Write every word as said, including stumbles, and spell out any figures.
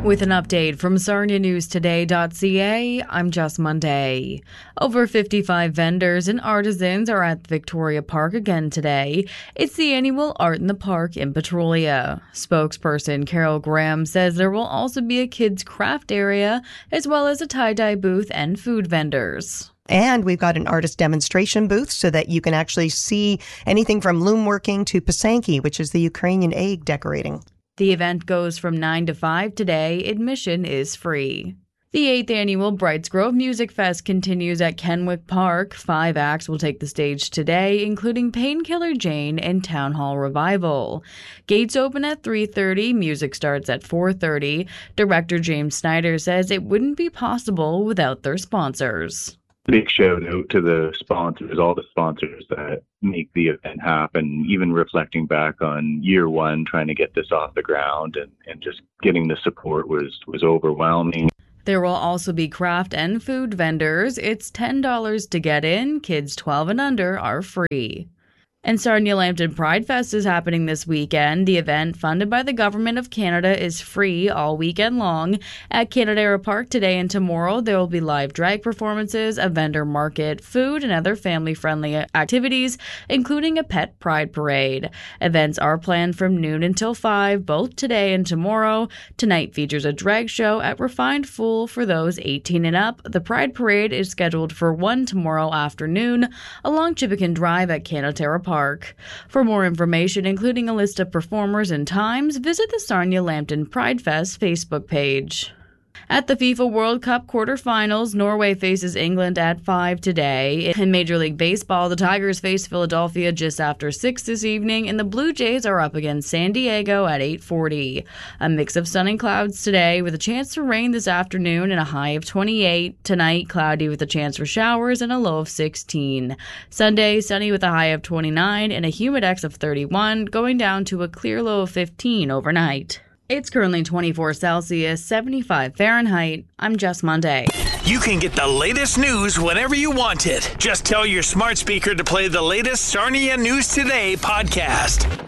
With an update from Sarnia News Today dot c a, I'm Jess Monday. Over fifty-five vendors and artisans are at Victoria Park again today. It's the annual Art in the Park in Petrolia. Spokesperson Carol Graham says there will also be a kids' craft area, as well as a tie-dye booth and food vendors. And we've got an artist demonstration booth so that you can actually see anything from loom working to pisanki, which is the Ukrainian egg decorating. The event goes from nine to five today. Admission is free. The eighth annual Brights Grove Music Fest continues at Kenwick Park. Five acts will take the stage today, including Painkiller Jane and Town Hall Revival. Gates open at three thirty. Music starts at four thirty. Director James Snyder says it wouldn't be possible without their sponsors. Big shout out to the sponsors, all the sponsors that make the event happen, even reflecting back on year one, trying to get this off the ground and, and just getting the support was, was overwhelming. There will also be craft and food vendors. It's ten dollars to get in. Kids twelve and under are free. And Sarnia Lambton Pride Fest is happening this weekend. The event, funded by the Government of Canada, is free all weekend long. At Canadera Park today and tomorrow, there will be live drag performances, a vendor market, food, and other family-friendly activities, including a pet pride parade. Events are planned from noon until five, both today and tomorrow. Tonight features a drag show at Refined Fool for those eighteen and up. The Pride Parade is scheduled for one tomorrow afternoon along Chippewa Drive at Canadera Park. For more information, including a list of performers and times, visit the Sarnia Lambton Pride Fest Facebook page. At the FIFA World Cup quarterfinals, Norway faces England at five today. In Major League Baseball, the Tigers face Philadelphia just after six this evening, and the Blue Jays are up against San Diego at eight forty. A mix of sun and clouds today with a chance for rain this afternoon and a high of twenty-eight. Tonight, cloudy with a chance for showers and a low of sixteen. Sunday, sunny with a high of twenty-nine and a humidex of thirty-one, going down to a clear low of fifteen overnight. It's currently twenty-four Celsius, seventy-five Fahrenheit. I'm Jess Monday. You can get the latest news whenever you want it. Just tell your smart speaker to play the latest Sarnia News Today podcast.